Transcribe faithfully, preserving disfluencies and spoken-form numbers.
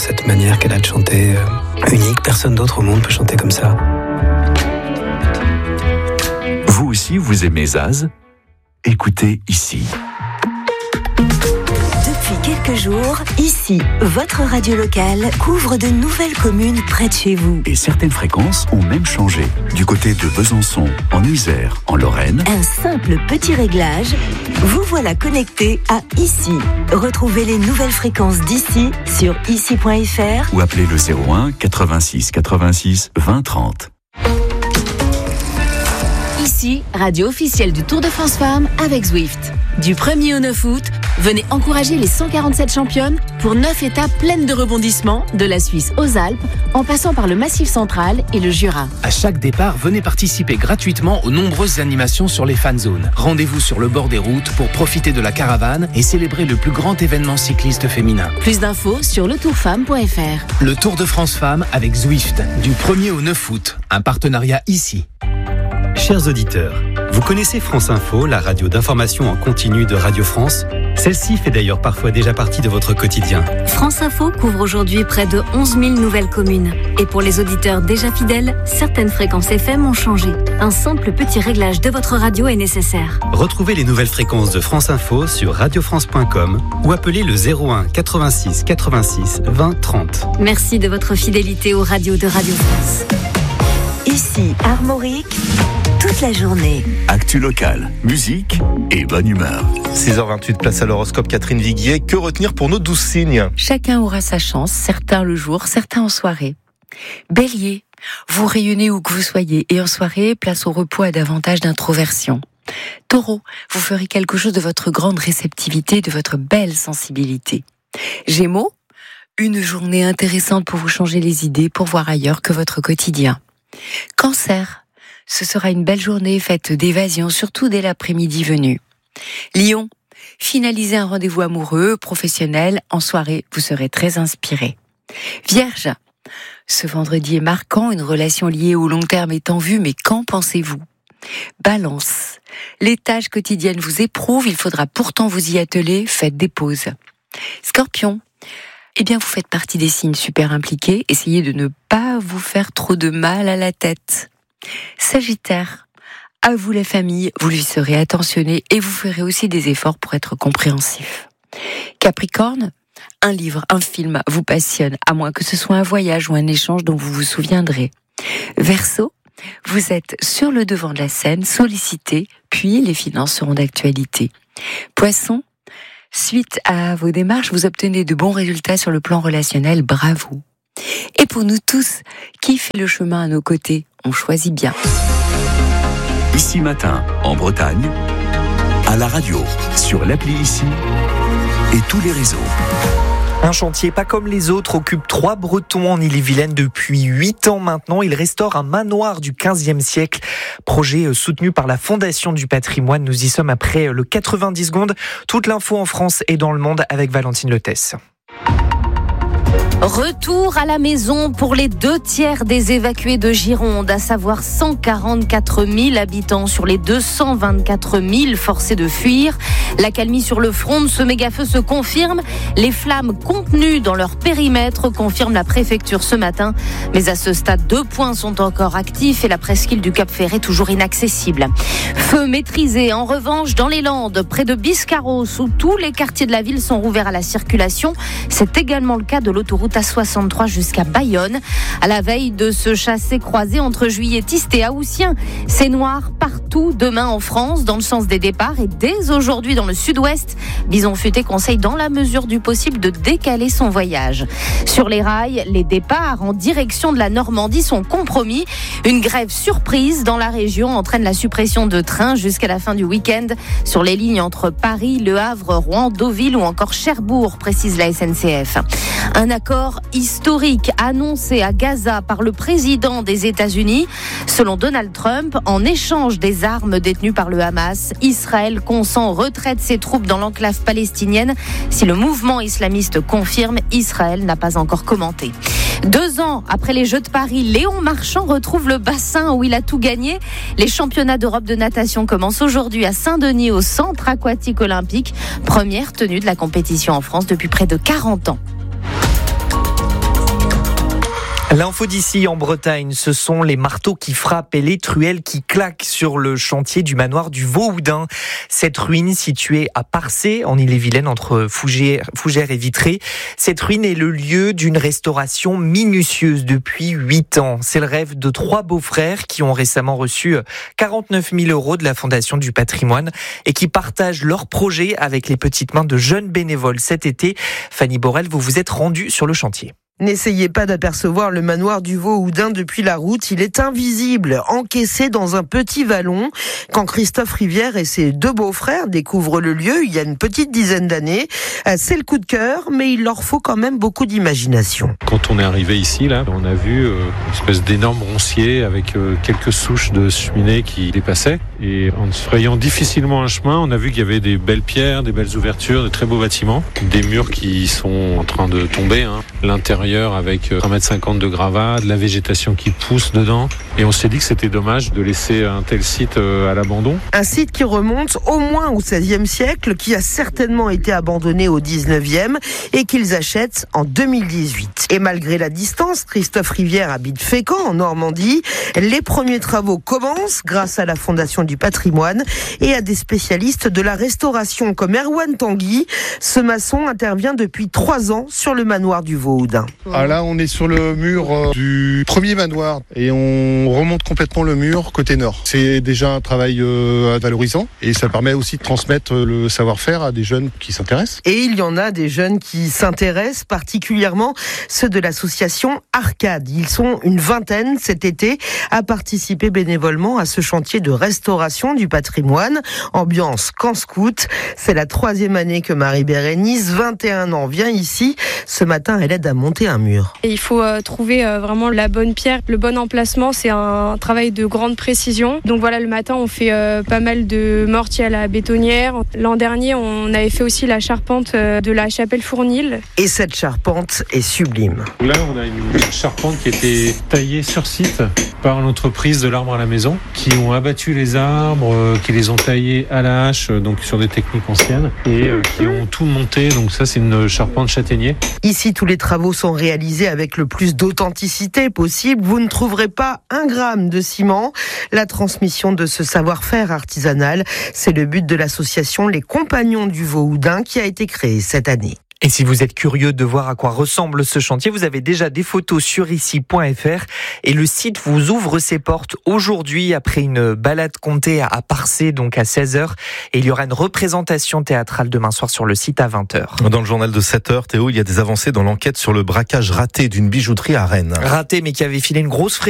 cette manière qu'elle a de chanter, euh, unique. Personne d'autre au monde peut chanter comme ça. Vous aussi, vous aimez Zaz ? Écoutez ici. Depuis quelques jours, ici, votre radio locale couvre de nouvelles communes près de chez vous. Et certaines fréquences ont même changé. Du côté de Besançon, en Isère, en Lorraine. Un simple petit réglage, vous voilà connecté à Ici. Retrouvez les nouvelles fréquences d'ici sur ici point f r Ou appelez le zéro un quatre-vingt-six quatre-vingt-six vingt trente. Ici, radio officielle du Tour de France Femmes avec Zwift. Du premier au neuf août, venez encourager les cent quarante-sept championnes pour neuf étapes pleines de rebondissements, de la Suisse aux Alpes, en passant par le Massif central et le Jura. À chaque départ, venez participer gratuitement aux nombreuses animations sur les fan zones. Rendez-vous sur le bord des routes pour profiter de la caravane et célébrer le plus grand événement cycliste féminin. Plus d'infos sur le tour femme point f r. Le Tour de France Femmes avec Zwift, du premier au neuf août, un partenariat ici. Chers auditeurs, vous connaissez France Info, la radio d'information en continu de Radio France ? Celle-ci fait d'ailleurs parfois déjà partie de votre quotidien. France Info couvre aujourd'hui près de onze mille nouvelles communes. Et pour les auditeurs déjà fidèles, certaines fréquences F M ont changé. Un simple petit réglage de votre radio est nécessaire. Retrouvez les nouvelles fréquences de France Info sur radio france point com ou appelez le zéro un quatre-vingt-six quatre-vingt-six vingt trente. Merci de votre fidélité aux radios de Radio France. Ici, Armorique, toute la journée. Actu locale, musique et bonne humeur. six heures vingt-huit, place à l'horoscope. Catherine Viguier, que retenir pour nos douze signes ? Chacun aura sa chance, certains le jour, certains en soirée. Bélier, vous rayonnez où que vous soyez et en soirée, place au repos à davantage d'introversion. Taureau, vous ferez quelque chose de votre grande réceptivité, de votre belle sensibilité. Gémeaux, une journée intéressante pour vous changer les idées, pour voir ailleurs que votre quotidien. Cancer, ce sera une belle journée faite d'évasion, surtout dès l'après-midi venu. Lion, finalisez un rendez-vous amoureux, professionnel, en soirée, vous serez très inspiré. Vierge, ce vendredi est marquant, une relation liée au long terme est en vue, mais qu'en pensez-vous ? Balance, les tâches quotidiennes vous éprouvent, il faudra pourtant vous y atteler, faites des pauses. Scorpion, eh bien vous faites partie des signes super impliqués, essayez de ne pas vous faire trop de mal à la tête. Sagittaire, à vous la famille, vous lui serez attentionné et vous ferez aussi des efforts pour être compréhensif. Capricorne, un livre, un film vous passionne, à moins que ce soit un voyage ou un échange dont vous vous souviendrez. Verseau, vous êtes sur le devant de la scène, sollicité, puis les finances seront d'actualité. Poisson, suite à vos démarches, vous obtenez de bons résultats sur le plan relationnel, bravo. Et pour nous tous, qui fait le chemin à nos côtés, on choisit bien. Ici Matin, en Bretagne, à la radio, sur l'appli Ici et tous les réseaux. Un chantier pas comme les autres occupe trois Bretons en Ille-et-Vilaine depuis huit ans maintenant. Il restaure un manoir du quinzième siècle. Projet soutenu par la Fondation du patrimoine. Nous y sommes après le quatre-vingt-dix secondes. Toute l'info en France et dans le monde avec Valentine Letesse. Retour à la maison pour les deux tiers des évacués de Gironde, à savoir cent quarante-quatre mille habitants sur les deux cent vingt-quatre mille forcés de fuir. L'accalmie sur le front de ce méga-feu se confirme. Les flammes contenues dans leur périmètre confirme la préfecture ce matin. Mais à ce stade, deux points sont encore actifs et la presqu'île du Cap-Ferret toujours inaccessible. Feu maîtrisé en revanche dans les Landes, près de Biscarrosse, où tous les quartiers de la ville sont rouverts à la circulation. C'est également le cas de l'autoroute A soixante-trois jusqu'à Bayonne. À la veille de ce chassé-croisé entre juilletistes et haussiens, c'est noir partout demain en France, dans le sens des départs, et dès aujourd'hui dans le sud-ouest. Bison Futé conseille dans la mesure du possible de décaler son voyage. Sur les rails, les départs en direction de la Normandie sont compromis. Une grève surprise dans la région entraîne la suppression de trains jusqu'à la fin du week-end sur les lignes entre Paris, Le Havre, Rouen, Deauville ou encore Cherbourg, précise la S N C F. Un accord historique annoncé à Gaza par le président des États-Unis. Selon Donald Trump, en échange des armes détenues par le Hamas, Israël consent retraite ses troupes dans l'enclave palestinienne. Si le mouvement islamiste confirme, Israël n'a pas encore commenté. Deux ans après les Jeux de Paris, Léon Marchand retrouve le bassin où il a tout gagné. Les championnats d'Europe de natation commencent aujourd'hui à Saint-Denis au centre aquatique olympique. Première tenue de la compétition en France depuis près de quarante ans. L'info d'ici en Bretagne, ce sont les marteaux qui frappent et les truelles qui claquent sur le chantier du manoir du Vauhoudin. Cette ruine située à Parcé, en Ille-et-Vilaine, entre Fougères, Fougères et Vitré. Cette ruine est le lieu d'une restauration minutieuse depuis huit ans. C'est le rêve de trois beaux-frères qui ont récemment reçu quarante-neuf mille euros de la Fondation du patrimoine et qui partagent leur projet avec les petites mains de jeunes bénévoles cet été. Fanny Borel, vous vous êtes rendue sur le chantier. N'essayez pas d'apercevoir le manoir du Vauhoudin depuis la route, il est invisible, encaissé dans un petit vallon. Quand Christophe Rivière et ses deux beaux-frères découvrent le lieu, il y a une petite dizaine d'années, c'est le coup de cœur, mais il leur faut quand même beaucoup d'imagination. Quand on est arrivé ici, là, on a vu euh, une espèce d'énorme roncier avec euh, quelques souches de cheminées qui dépassaient. Et en se frayant difficilement un chemin, on a vu qu'il y avait des belles pierres, des belles ouvertures, de très beaux bâtiments, des murs qui sont en train de tomber, hein. L'intérieur avec un mètre cinquante de gravats, de la végétation qui pousse dedans. Et on s'est dit que c'était dommage de laisser un tel site à l'abandon. Un site qui remonte au moins au seizième siècle, qui a certainement été abandonné au dix-neuvième et qu'ils achètent en deux mille dix-huit. Et malgré la distance, Christophe Rivière habite Fécamp, en Normandie. Les premiers travaux commencent grâce à la Fondation du patrimoine et à des spécialistes de la restauration comme Erwan Tanguy. Ce maçon intervient depuis trois ans sur le manoir du Vauhoudin. Ah là, on est sur le mur euh, du premier manoir et on remonte complètement le mur côté nord. C'est déjà un travail euh, valorisant et ça permet aussi de transmettre le savoir-faire à des jeunes qui s'intéressent. Et il y en a des jeunes qui s'intéressent, particulièrement ceux de l'association Arcade. Ils sont une vingtaine cet été à participer bénévolement à ce chantier de restauration du patrimoine. Ambiance camp scout. C'est la troisième année que Marie Bérénice, vingt et un ans, vient ici. Ce matin, elle aide à monter un mur. Et il faut euh, trouver euh, vraiment la bonne pierre, le bon emplacement. C'est un travail de grande précision. Donc voilà, le matin, on fait euh, pas mal de mortier à la bétonnière. L'an dernier, on avait fait aussi la charpente euh, de la chapelle Fournil. Et cette charpente est sublime. Là, on a une charpente qui a été taillée sur site par l'entreprise de l'arbre à la maison, qui ont abattu les arbres, euh, qui les ont taillés à la hache, donc sur des techniques anciennes, et euh, qui ont tout monté. Donc ça, c'est une charpente châtaignier. Ici, tous les travaux sont réalisés avec le plus d'authenticité possible. Vous ne trouverez pas un gramme de ciment. La transmission de ce savoir-faire artisanal, c'est le but de l'association Les Compagnons du Vauhoudin qui a été créée cette année. Et si vous êtes curieux de voir à quoi ressemble ce chantier, vous avez déjà des photos sur ici point f r et le site vous ouvre ses portes aujourd'hui après une balade comptée à Parcé, donc à seize heures. Et il y aura une représentation théâtrale demain soir sur le site à vingt heures. Dans le journal de sept heures, Théo, il y a des avancées dans l'enquête sur le braquage raté d'une bijouterie à Rennes. Raté, mais qui avait filé une grosse frayeur.